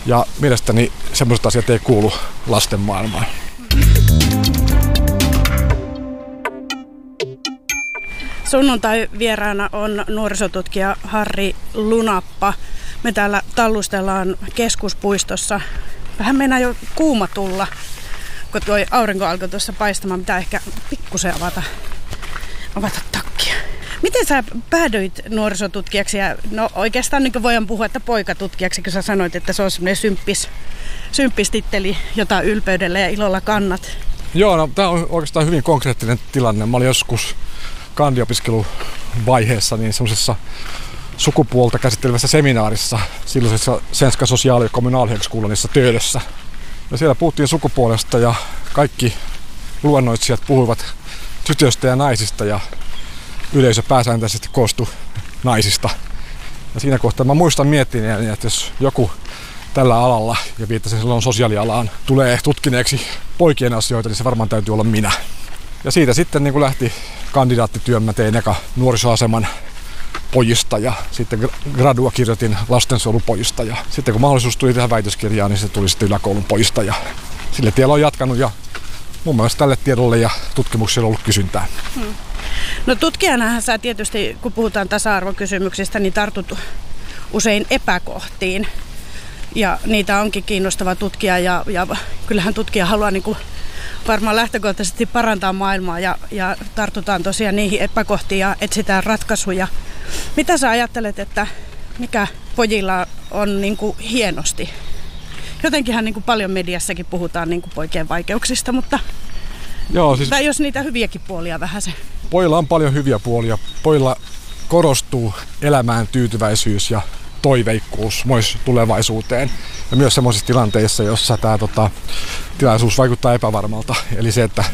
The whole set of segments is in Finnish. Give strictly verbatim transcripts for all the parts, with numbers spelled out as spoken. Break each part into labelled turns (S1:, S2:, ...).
S1: Ja mielestäni semmoiset asiat ei kuulu lasten maailmaan.
S2: Sunnuntai vieraana on nuorisotutkija Harri Lunappa. Me täällä tallustellaan Keskuspuistossa. Vähän meinaa jo kuuma tulla, kun tuo aurinko alkoi tuossa paistamaan. Pitää ehkä pikkusen avata, avata takkia. Miten sä päädyit nuorisotutkijaksi? Ja no oikeastaan niin voidaan puhua, että poikatutkijaksi, kun sä sanoit, että se on semmoinen symppis, symppistitteli, jota ylpeydellä ja ilolla kannat.
S1: Joo, no tämä on oikeastaan hyvin konkreettinen tilanne. Mä olin joskus kandiopiskeluvaiheessa niin semmoisessa sukupuolta käsittelevässä seminaarissa silloisessa Svenska social- ja kommunalhögskolanissa Töölössä. Ja siellä puhuttiin sukupuolesta ja kaikki luennoitsijat puhuivat tytöistä ja naisista ja yleisö pääsääntöisesti koostui naisista. Ja siinä kohtaa mä muistan miettineeni, että jos joku tällä alalla, ja viittasin silloin sosiaalialaan, tulee tutkineeksi poikien asioita, niin se varmaan täytyy olla minä. Ja siitä sitten niin kun lähti kandidaattityön, mä tein eka nuorisoaseman pojista ja sitten gradua kirjoitin lastensuojelupojista. Ja sitten kun mahdollisuus tuli tehdä väitöskirjaa, niin se tuli sitten yläkoulun pojista. Ja sille tiellä on jatkanut ja mun mielestä tälle tiedolle ja tutkimukselle on ollut kysyntää. Hmm.
S2: No tutkijanahan sä tietysti, kun puhutaan tasa-arvokysymyksistä, niin tartut usein epäkohtiin. Ja niitä onkin kiinnostava tutkia ja, ja kyllähän tutkija haluaa niin kuin varmaan lähtökohtaisesti parantaa maailmaa ja, ja tartutaan tosiaan niihin epäkohtiin ja etsitään ratkaisuja. Mitä sä ajattelet, että mikä pojilla on niin kuin hienosti? Jotenkinhan niin kuin paljon mediassakin puhutaan niin kuin poikien vaikeuksista, mutta
S1: Joo, siis
S2: tai jos niitä hyviäkin puolia vähän se.
S1: Pojilla on paljon hyviä puolia. Pojilla korostuu elämään tyytyväisyys ja toiveikkuus myös tulevaisuuteen. Ja myös semmoisissa tilanteissa, jossa tämä tota, tilaisuus vaikuttaa epävarmalta. Eli se, että,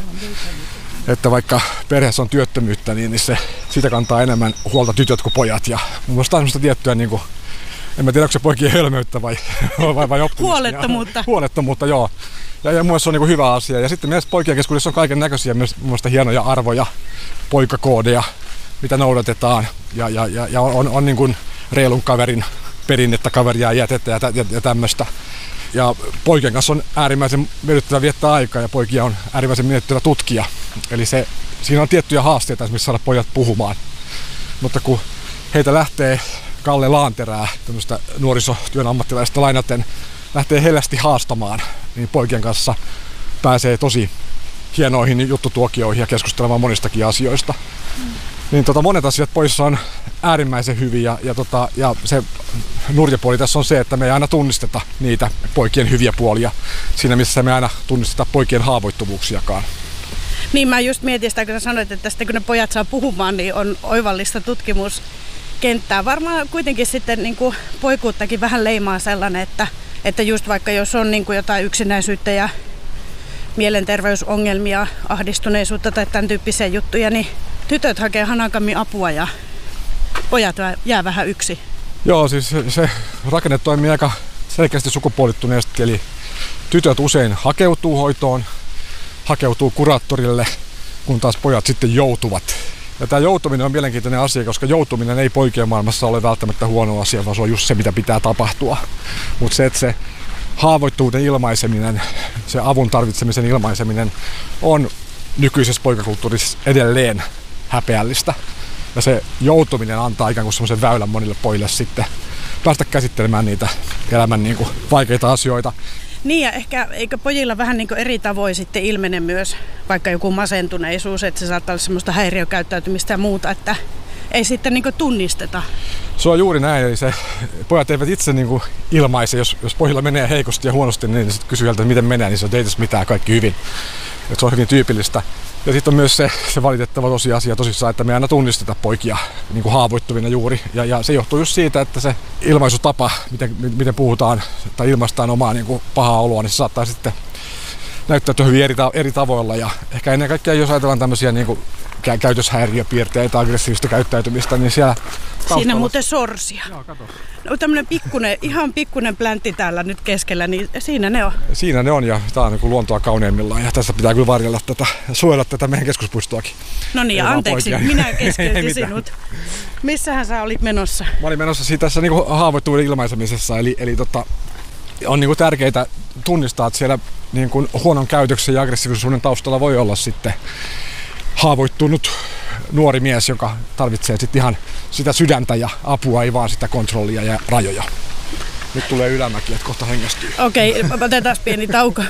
S1: että vaikka perheessä on työttömyyttä, niin, niin se, siitä kantaa enemmän huolta tytöt kuin pojat. Ja mun mielestä on semmoista tiettyä, niin kuin, en mä tiedä, onko se poikien hölmöyttä vai, vai, vai optimismia.
S2: Huolettomuutta.
S1: Huolettomuutta, joo. Ja, ja mun mielestä se on niin kuin hyvä asia. Ja sitten myös poikien keskuudessa on kaiken näköisiä myös mun mielestä hienoja arvoja, poikakoodeja, mitä noudatetaan. Ja, ja, ja, ja on, on, on niin kuin reilun kaverin perinnettä, kaveria jätettä ja, ja, ja tämmöistä. Ja poikien kanssa on äärimmäisen miellyttävä viettää aikaa ja poikia on äärimmäisen miellyttävä tutkia. Eli se, siinä on tiettyjä haasteita esimerkiksi saada pojat puhumaan. Mutta kun heitä lähtee Kalle Laanterää, tämmöistä nuorisotyön ammattilaista lainaten, lähtee hellästi haastamaan, niin poikien kanssa pääsee tosi hienoihin juttutuokioihin ja keskustelemaan monistakin asioista. Mm. Niin tota, monet asiat poissa on äärimmäisen hyviä ja, tota, ja se nurjapuoli tässä on se, että me ei aina tunnisteta niitä poikien hyviä puolia siinä, missä me aina tunnisteta poikien haavoittuvuuksiakaan.
S2: Niin mä just mietin sitä, kun sä sanoit, että sitten kun ne pojat saa puhumaan, niin on oivallista tutkimuskenttää. Varmaan kuitenkin sitten niin kuin poikuuttakin vähän leimaa sellainen, että, että just vaikka jos on niin kuin jotain yksinäisyyttä ja mielenterveysongelmia, ahdistuneisuutta tai tämän tyyppisiä juttuja, niin tytöt hakee hanakammin apua ja pojat jää vähän yksin.
S1: Joo, siis se rakenne toimii aika selkeästi sukupuolittuneesti, eli tytöt usein hakeutuu hoitoon, hakeutuu kuraattorille, kun taas pojat sitten joutuvat. Ja tämä joutuminen on mielenkiintoinen asia, koska joutuminen ei poikien maailmassa ole välttämättä huono asia, vaan se on just se, mitä pitää tapahtua. Mutta se, että se haavoittuvuuden ilmaiseminen, se avun tarvitsemisen ilmaiseminen on nykyisessä poikakulttuurissa edelleen häpeällistä. Ja se joutuminen antaa ikään kuin semmoisen väylän monille pojille sitten päästä käsittelemään niitä elämän niin kuin vaikeita asioita.
S2: Niin ja ehkä eikö pojilla vähän niin kuin eri tavoin sitten ilmene myös vaikka joku masentuneisuus, että se saattaa olla semmoista häiriökäyttäytymistä ja muuta, että ei sitten niin kuin tunnisteta.
S1: Se on juuri näin, eli se, pojat eivät itse niin kuin ilmaise, jos, jos pojilla menee heikosti ja huonosti, niin sitten kysyy heiltä, miten menee, niin se on, ei tässä mitään, kaikki hyvin. Et se on hyvin tyypillistä. Ja sitten on myös se, se valitettava tosiasia tosissaan, että me ei aina tunnisteta poikia niin kuin haavoittuvina juuri. Ja, ja se johtuu just siitä, että se ilmaisutapa, miten, miten puhutaan tai ilmaistaan omaa niin kuin pahaa oloa, niin se saattaa sitten näyttäytyä hyvin eri, eri tavoilla. Ja ehkä ennen kaikkea, jos ajatellaan tämmöisiä niin kuin käytöshäiriöpiirteitä, aggressiivista käyttäytymistä, niin siellä taustalla...
S2: Siinä muuten sorsia.
S1: Joo, kato.
S2: No tämmönen pikkunen, ihan pikkunen pläntti täällä nyt keskellä, niin siinä ne on.
S1: Siinä ne on ja tää on niin kuin luontoa kauneimmillaan ja tässä pitää kyllä varjella tätä, suojella tätä meidän keskuspuistoakin.
S2: No niin, anteeksi, poikia. Minä keskeytin sinut. Missähän sä olit menossa?
S1: Mä olin menossa siitä tässä niin kuin haavoittuvuuden ilmaisemisessa, eli, eli tota, on niin kuin tärkeää tunnistaa, että siellä niin kuin huonon käytöksen ja aggressiivisuuden taustalla voi olla sitten haavoittunut nuori mies, joka tarvitsee sitten ihan sitä sydäntä ja apua, ei vaan sitä kontrollia ja rajoja. Nyt tulee ylämäki, että kohta hengästyy.
S2: Okei, okay, otetaan pieni tauko.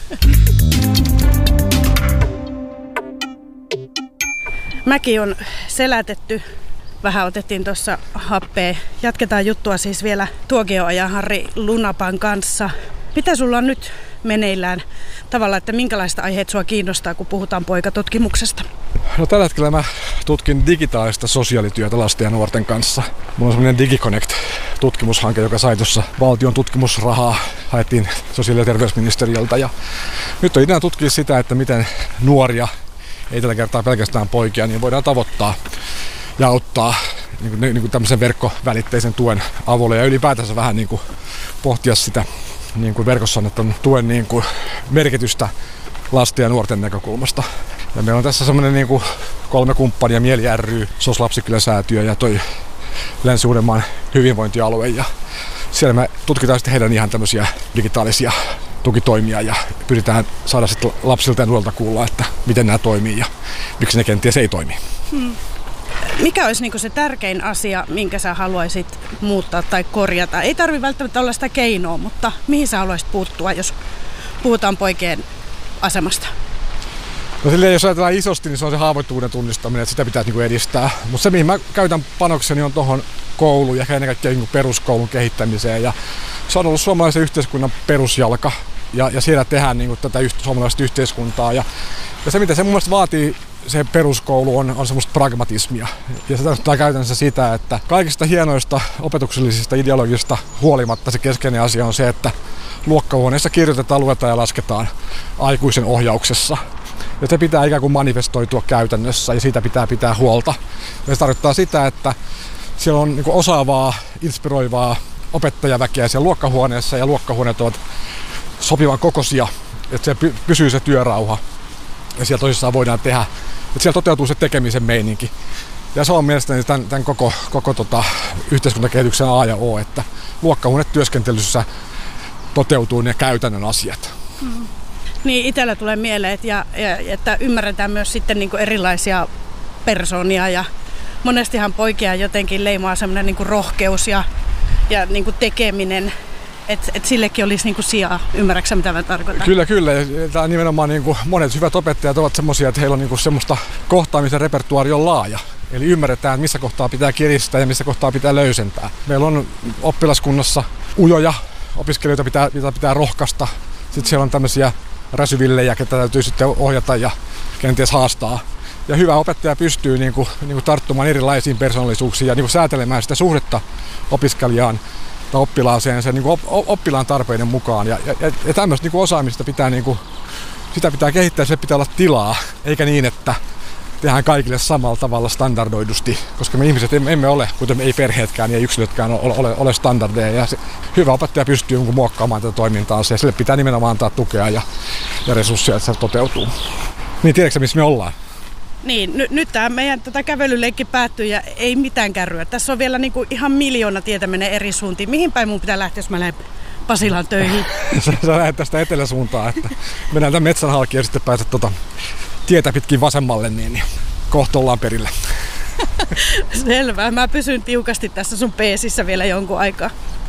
S2: Mäki on selätetty. Vähän otettiin tuossa happea. Jatketaan juttua siis vielä tuokioajan Harri Lunapan kanssa. Mitä sulla on nyt meneillään tavalla, että minkälaista aiheet sua kiinnostaa, kun puhutaan poikatutkimuksesta?
S1: No tällä hetkellä mä tutkin digitaalista sosiaalityötä lasten ja nuorten kanssa. Mulla on semmoinen DigiConnect-tutkimushanke, joka sai tuossa valtion tutkimusrahaa. Haettiin sosiaali- ja terveysministeriöltä. Ja nyt on ideana tutkia sitä, että miten nuoria, ei tällä kertaa pelkästään poikia, niin voidaan tavoittaa ja auttaa niin kuin, niin kuin tämmöisen verkkovälitteisen tuen avulla ja ylipäätänsä vähän niin kuin pohtia sitä niin kuin verkossa annetun tuen niin kuin merkitystä lasten ja nuorten näkökulmasta. Ja meillä on tässä semmoinen niin kuin kolme kumppania, Mieli ry, S O S Lapsikylä-säätiö ja toi Länsi-Uudenmaan hyvinvointialue. Ja siellä me tutkitaan sitten heidän ihan tämmöisiä digitaalisia tukitoimia ja pyritään saada sitten lapsilta ja nuorilta kuulla, että miten nämä toimii ja miksi ne kenties ei toimi.
S2: Hmm. Mikä olisi niinku se tärkein asia, minkä sä haluaisit muuttaa tai korjata? Ei tarvitse välttämättä olla sitä keinoa, mutta mihin sä haluaisit puuttua, jos puhutaan poikien asemasta?
S1: No silleen, jos ajatellaan isosti, niin se on se haavoittuvuuden tunnistaminen, että sitä pitää niinku edistää. Mutta se, mihin mä käytän panokseni, on tuohon kouluun ja ennen kaikkea niinku peruskoulun kehittämiseen. Ja se on ollut suomalaisen yhteiskunnan perusjalka ja, ja siellä tehdään niinku tätä yht, suomalaista yhteiskuntaa. Ja, ja se, mitä se mun mielestä vaatii, se peruskoulu on, on semmoista pragmatismia. Ja se tarkoittaa käytännössä sitä, että kaikista hienoista opetuksellisista ideologista huolimatta se keskeinen asia on se, että luokkahuoneessa kirjoitetaan, luetaan ja lasketaan aikuisen ohjauksessa. Ja se pitää ikään kuin manifestoitua käytännössä ja siitä pitää pitää huolta. Ja se tarkoittaa sitä, että siellä on niin kuin osaavaa, inspiroivaa opettajaväkeä siellä luokkahuoneessa ja luokkahuoneet ovat sopivan kokoisia, että siellä pysyy se työrauha. Ja siellä tosissaan voidaan tehdä, että siellä toteutuu se tekemisen meininki. Ja se on mielestäni tämän, tämän koko, koko tota, yhteiskuntakehityksen A ja O, että luokkahuonetyöskentelyssä toteutuu ne käytännön asiat.
S2: Hmm. Niin, itsellä tulee mieleen, että, ja, ja, että ymmärretään myös sitten niin kuin erilaisia persoonia ja monestihan poikia jotenkin leimaa semmoinen niin kuin rohkeus ja, ja niin kuin tekeminen. Että et sillekin olisi niinku sijaa. Ymmärrätkö mitä mä tarkoitan?
S1: Kyllä, kyllä. Tämä nimenomaan niinku monet hyvät opettajat ovat semmoisia, että heillä on niinku semmoista kohtaamisen repertuaari on laaja. Eli ymmärretään, missä kohtaa pitää kiristää ja missä kohtaa pitää löysentää. Meillä on oppilaskunnassa ujoja opiskelijoita, pitää, pitää, pitää rohkaista. Sitten siellä on tämmöisiä räsyvillejä, ketä täytyy sitten ohjata ja kenties haastaa. Ja hyvä opettaja pystyy niinku, niinku tarttumaan erilaisiin persoonallisuuksiin ja niinku säätelemään sitä suhdetta opiskelijaan tai oppilaaseen sen niin oppilaan tarpeiden mukaan. Ja, ja, ja tämmöistä niin osaamista pitää, niin kuin, sitä pitää kehittää, sille pitää olla tilaa, eikä niin, että tehdään kaikille samalla tavalla standardoidusti, koska me ihmiset emme, emme ole, kuten ei perheetkään ja yksilötkään ole, ole, ole standardeja. Ja se, hyvä opettaja pystyy niin muokkaamaan tätä toimintaansa ja sille pitää nimenomaan antaa tukea ja, ja resursseja, että se toteutuu. Niin tiedätkö missä me ollaan?
S2: Niin, n- nyt tämä meidän tota kävelyleikki päättyy ja ei mitään kärryä. Tässä on vielä niinku ihan miljoona tietä menee eri suuntiin. Mihin päin mun pitää lähteä, jos mä lähden Pasilaan töihin?
S1: Sä, sä lähdet tästä eteläsuuntaan, että mennään tämän metsän halki ja sitten pääset tota tietä pitkin vasemmalle, niin, niin kohta ollaan perillä.
S2: Selvä, mä pysyn tiukasti tässä sun peesissä vielä jonkun aikaa.